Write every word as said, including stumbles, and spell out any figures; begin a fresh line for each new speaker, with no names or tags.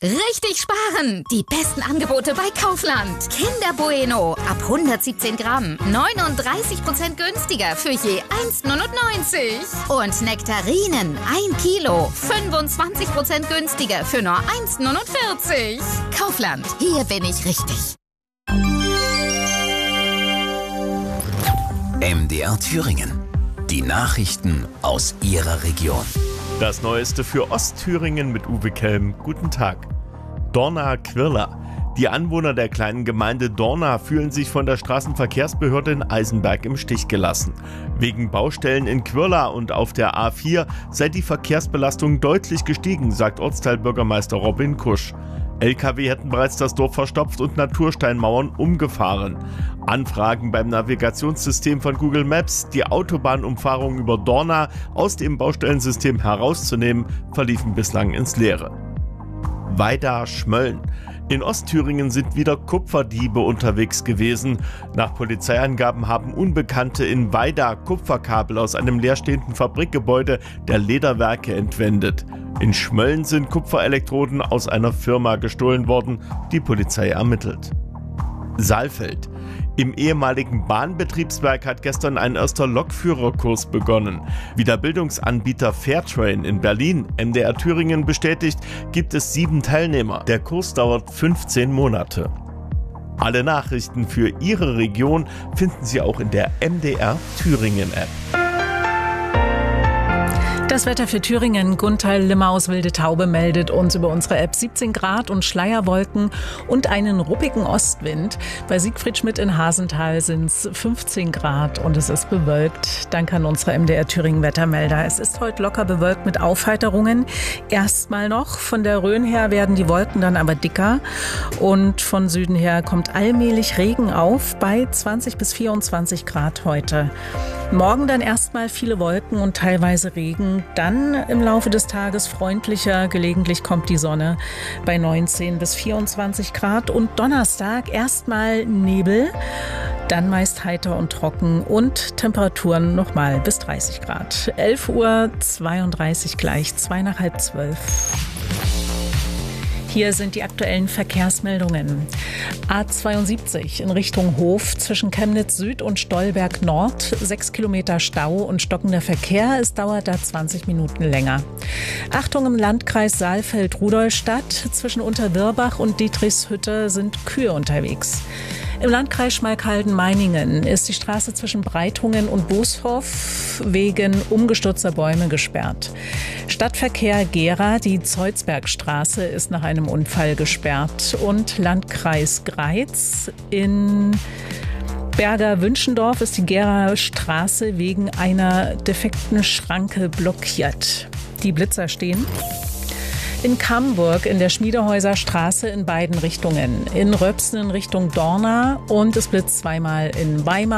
Richtig sparen! Die besten Angebote bei Kaufland. Kinder Bueno ab hundertsiebzehn Gramm. neununddreißig Prozent günstiger für je eins Komma neunundneunzig. Und Nektarinen ein Kilo. fünfundzwanzig Prozent günstiger für nur eins Komma neunundvierzig. Kaufland, hier bin ich richtig.
M D R Thüringen. Die Nachrichten aus Ihrer Region.
Das Neueste für Ostthüringen mit Uwe Kelm. Guten Tag. Dorna-Quirla. Die Anwohner der kleinen Gemeinde Dorna fühlen sich von der Straßenverkehrsbehörde in Eisenberg im Stich gelassen. Wegen Baustellen in Quirla und auf der A vier sei die Verkehrsbelastung deutlich gestiegen, sagt Ortsteilbürgermeister Robin Kusch. L K W hätten bereits das Dorf verstopft und Natursteinmauern umgefahren. Anfragen beim Navigationssystem von Google Maps, die Autobahnumfahrung über Dorna aus dem Baustellensystem herauszunehmen, verliefen bislang ins Leere. Weida-Schmölln. In Ostthüringen sind wieder Kupferdiebe unterwegs gewesen. Nach Polizeiangaben haben Unbekannte in Weida Kupferkabel aus einem leerstehenden Fabrikgebäude der Lederwerke entwendet. In Schmölln sind Kupferelektroden aus einer Firma gestohlen worden. Die Polizei ermittelt. Saalfeld. Im ehemaligen Bahnbetriebswerk hat gestern ein erster Lokführerkurs begonnen. Wie der Bildungsanbieter Fairtrain in Berlin M D R Thüringen bestätigt, gibt es sieben Teilnehmer. Der Kurs dauert fünfzehn Monate. Alle Nachrichten für Ihre Region finden Sie auch in der M D R Thüringen App.
Das Wetter für Thüringen. Gunther Limmer aus Wilde Taube meldet uns über unsere App siebzehn Grad und Schleierwolken und einen ruppigen Ostwind. Bei Siegfried Schmidt in Hasenthal sind es fünfzehn Grad und es ist bewölkt. Danke an unsere M D R Thüringen Wettermelder. Es ist heute locker bewölkt mit Aufheiterungen. Erstmal noch. Von der Rhön her werden die Wolken dann aber dicker und von Süden her kommt allmählich Regen auf bei zwanzig bis vierundzwanzig Grad heute. Morgen dann erstmal viele Wolken und teilweise Regen. Dann im Laufe des Tages freundlicher. Gelegentlich kommt die Sonne bei neunzehn bis vierundzwanzig Grad. Und Donnerstag erstmal Nebel, dann meist heiter und trocken und Temperaturen nochmal bis dreißig Grad. elf Uhr zweiunddreißig gleich, zwei nach halb zwölf. Hier sind die aktuellen Verkehrsmeldungen. A zweiundsiebzig in Richtung Hof zwischen Chemnitz Süd und Stolberg Nord. Sechs Kilometer Stau und stockender Verkehr. Es dauert da zwanzig Minuten länger. Achtung im Landkreis Saalfeld-Rudolstadt. Zwischen Unterwirbach und Dietrichshütte sind Kühe unterwegs. Im Landkreis Schmalkalden-Meiningen ist die Straße zwischen Breitungen und Booshof wegen umgestürzter Bäume gesperrt. Stadtverkehr Gera, die Zeuzbergstraße ist nach einem Unfall gesperrt. Und Landkreis Greiz in Berger-Wünschendorf ist die Gera Straße wegen einer defekten Schranke blockiert. Die Blitzer stehen. In Camburg in der Schmiedehäuser Straße in beiden Richtungen. In Röpsen in Richtung Dorna und es blitzt zweimal in Weimar.